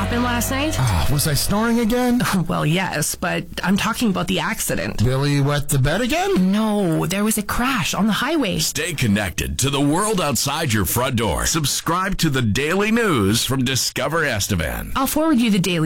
happened last night? Was I snoring again? Well, yes, but I'm talking about the accident. Billy wet the bed again? No, there was a crash on the highway. Stay connected to the world outside your front door. Subscribe to the Daily News from Discover Estevan. I'll forward you the daily